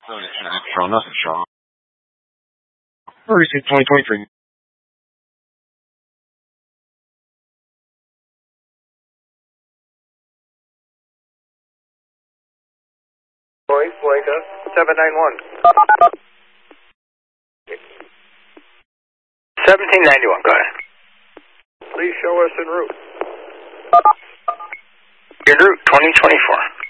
Sean, nothing, Sean. Receive 2023. Voice, Leica, 791. 1791, go ahead. Please show us en route. En route, 2024.